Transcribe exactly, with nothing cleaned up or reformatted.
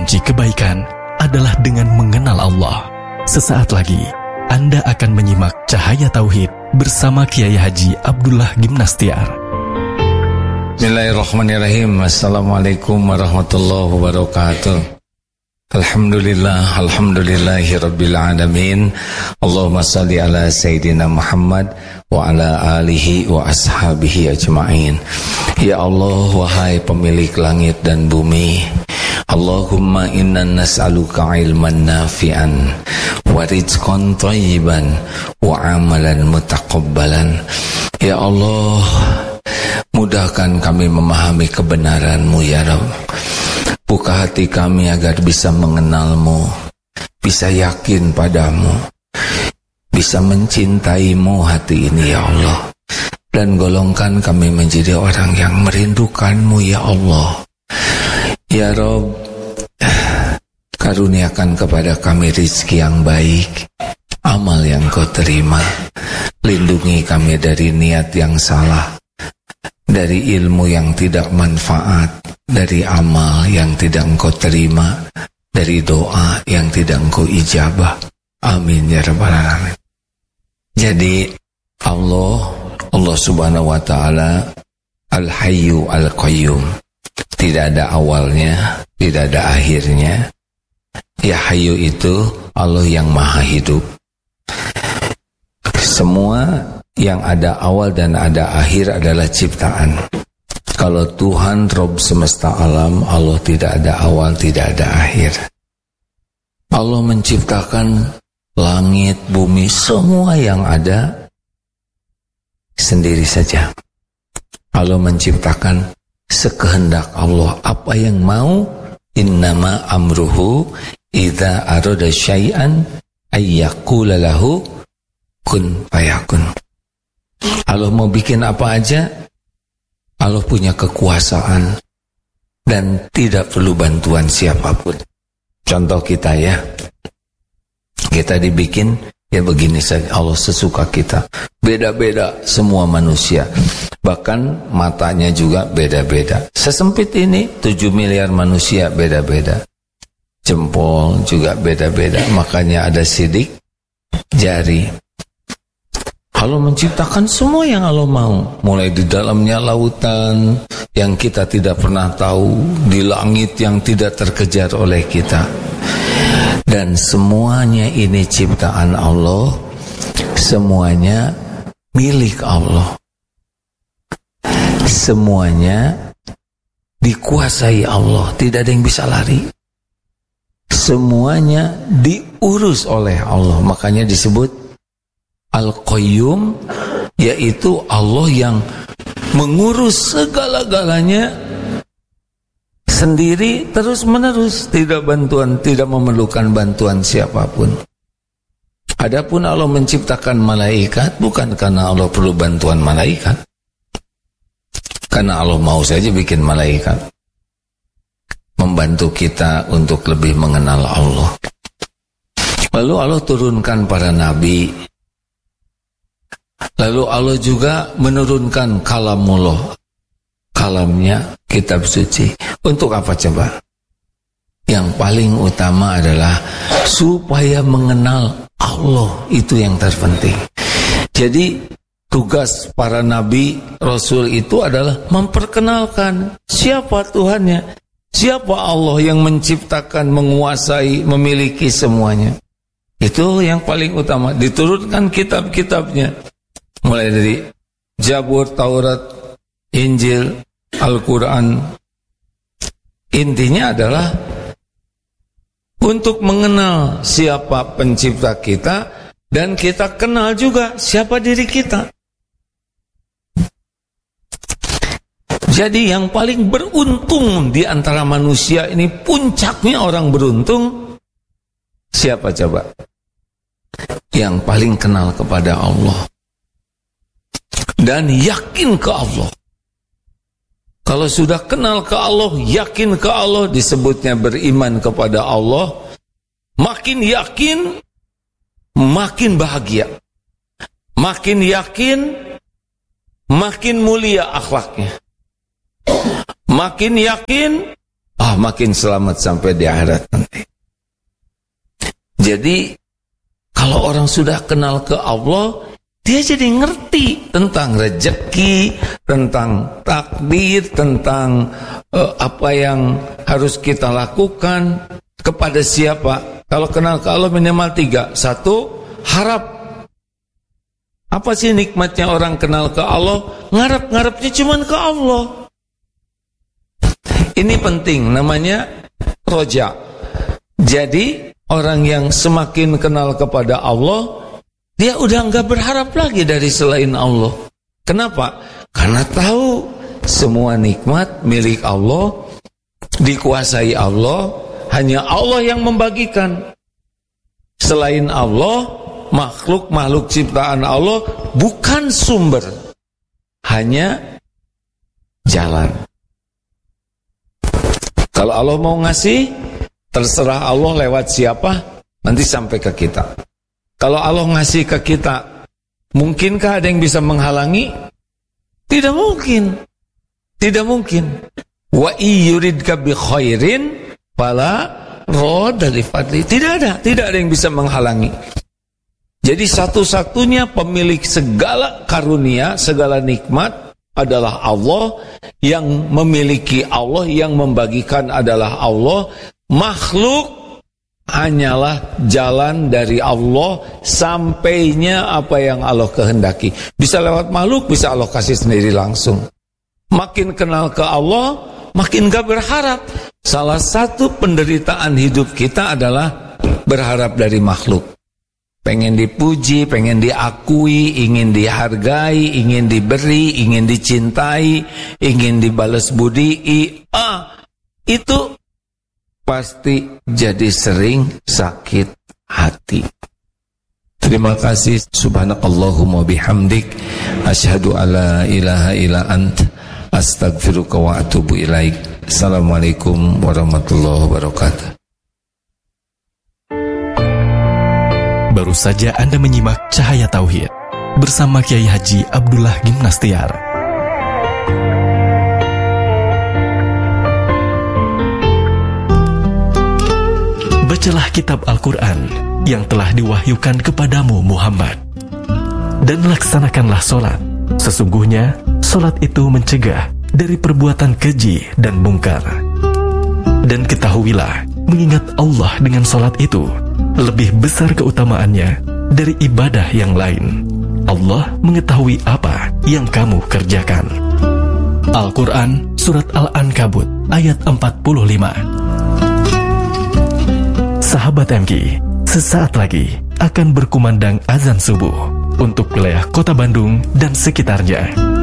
kunci kebaikan adalah dengan mengenal Allah. Sesaat lagi, Anda akan menyimak Cahaya Tauhid bersama Kiai Haji Abdullah Gimnastiar. Bismillahirrahmanirrahim. Assalamualaikum warahmatullahi wabarakatuh. Alhamdulillah, alhamdulillahi rabbil alamin. Allahumma salli ala Sayyidina Muhammad wa ala alihi wa ashabihi ajma'in. Ya Allah, wahai pemilik langit dan bumi, Allahumma inna nas'aluka ilman nafi'an wa rizqan thayyiban wa amalan mutaqabbalan. Ya Allah, mudahkan kami memahami kebenaran-Mu ya Rabb. Buka hati kami agar bisa mengenal-Mu, bisa yakin padamu, bisa mencintai-Mu hati ini ya Allah. Dan golongkan kami menjadi orang yang merindukan-Mu ya Allah. Ya Rabb, karuniakan kepada kami rizki yang baik, amal yang Kau terima. Lindungi kami dari niat yang salah, dari ilmu yang tidak manfaat, dari amal yang tidak Engkau terima, dari doa yang tidak Engkau ijabah. Amin ya rabbal alamin. Jadi Allah, Allah subhanahu wa ta'ala Al-Hayyu Al-Qayyum, tidak ada awalnya, tidak ada akhirnya. Ya Hayyu itu Allah yang maha hidup. Semua yang ada awal dan ada akhir adalah ciptaan. Kalau Tuhan Rabb semesta alam, Allah tidak ada awal, tidak ada akhir. Allah menciptakan langit, bumi, semua yang ada sendiri saja. Allah menciptakan sekehendak Allah. Apa yang mau, innama amruhu idza arada syai'an ayyaqula lahu kun fayakun. Allah mau bikin apa aja, Allah punya kekuasaan dan tidak perlu bantuan siapapun. Contoh kita ya, kita dibikin ya begini saja, Allah sesuka kita. Beda-beda semua manusia, bahkan matanya juga beda-beda. Sesempit ini tujuh miliar manusia beda-beda. Jempol juga beda-beda, makanya ada sidik jari. Allah menciptakan semua yang Allah mau, mulai di dalamnya lautan yang kita tidak pernah tahu, di langit yang tidak terkejar oleh kita. Dan semuanya ini ciptaan Allah, semuanya milik Allah. Semuanya dikuasai Allah, tidak ada yang bisa lari. Semuanya diurus oleh Allah, makanya disebut Al-Qayyum, yaitu Allah yang mengurus segala-galanya sendiri terus menerus, tidak bantuan, tidak memerlukan bantuan siapapun. Adapun Allah menciptakan malaikat bukan karena Allah perlu bantuan malaikat, karena Allah mau saja bikin malaikat membantu kita untuk lebih mengenal Allah. Lalu Allah turunkan para nabi. Lalu Allah juga menurunkan kalamullah, kalamnya, kitab suci. Untuk apa coba? Yang paling utama adalah supaya mengenal Allah, itu yang terpenting. Jadi tugas para nabi, rasul itu adalah memperkenalkan siapa Tuhannya, siapa Allah yang menciptakan, menguasai, memiliki semuanya. Itu yang paling utama. Diturunkan kitab-kitabnya, mulai dari Zabur, Taurat, Injil, Al-Quran. Intinya adalah untuk mengenal siapa pencipta kita, dan kita kenal juga siapa diri kita. Jadi yang paling beruntung di antara manusia ini, puncaknya orang beruntung, siapa coba? Yang paling kenal kepada Allah dan yakin ke Allah. Kalau sudah kenal ke Allah, yakin ke Allah, disebutnya beriman kepada Allah. Makin yakin, makin bahagia. Makin yakin, makin mulia akhlaknya. Makin yakin, ah makin selamat sampai di akhirat nanti. Jadi kalau orang sudah kenal ke Allah, dia jadi ngerti tentang rezeki, tentang takdir, tentang uh, apa yang harus kita lakukan, kepada siapa. Kalau kenal ke Allah minimal tiga. Satu, harap. Apa sih nikmatnya orang kenal ke Allah? Ngarep-ngarepnya cuma ke Allah. Ini penting, namanya roja. Jadi orang yang semakin kenal kepada Allah, dia udah enggak berharap lagi dari selain Allah. Kenapa? Karena tahu semua nikmat milik Allah, dikuasai Allah, hanya Allah yang membagikan. Selain Allah, makhluk-makhluk ciptaan Allah bukan sumber, hanya jalan. Kalau Allah mau ngasih, terserah Allah lewat siapa, nanti sampai ke kita. Kalau Allah ngasih ke kita, mungkinkah ada yang bisa menghalangi? Tidak mungkin. Tidak mungkin. Wa iyuridka bi khairin fala radda li fadli. Tidak ada, tidak ada yang bisa menghalangi. Jadi satu-satunya pemilik segala karunia, segala nikmat adalah Allah. Yang memiliki Allah, yang membagikan adalah Allah. Makhluk hanyalah jalan dari Allah sampainya apa yang Allah kehendaki. Bisa lewat makhluk, bisa Allah kasih sendiri langsung. Makin kenal ke Allah, makin gak berharap. Salah satu penderitaan hidup kita adalah berharap dari makhluk. Pengen dipuji, pengen diakui, ingin dihargai, ingin diberi, ingin dicintai, ingin dibalas budi. Ah, itu pasti jadi sering sakit hati. Terima kasih. Subhanakallahumma bihamdik, asyhadu alla ilaha illa ant, astaghfiruka wa atubu ilaik. Assalamualaikum warahmatullahi wabarakatuh. Baru saja Anda menyimak Cahaya Tauhid bersama Kiai Haji Abdullah Gimnastiar. Bacalah kitab Al-Quran yang telah diwahyukan kepadamu Muhammad, dan laksanakanlah solat. Sesungguhnya solat itu mencegah dari perbuatan keji dan mungkar. Dan ketahuilah, mengingat Allah dengan solat itu lebih besar keutamaannya dari ibadah yang lain. Allah mengetahui apa yang kamu kerjakan. Al-Quran Surat Al-Ankabut ayat empat puluh lima. Sahabat M K, sesaat lagi akan berkumandang azan subuh untuk wilayah Kota Bandung dan sekitarnya.